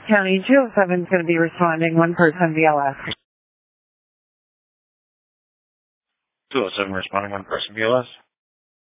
County 207 is going to be responding, one person BLS. 207 responding, one person BLS.